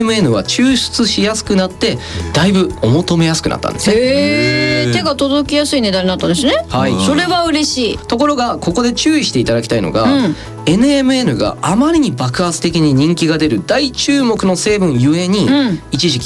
NMN は抽出しやすくなってだいぶお求めやすくなったんですね。 手が届きやすい値段になったんですね。 はい、 それは嬉しい。 ところがここで注意していただきたいのが、NMN があまりに爆発的に人気が出る大注目の成分ゆえに、一時期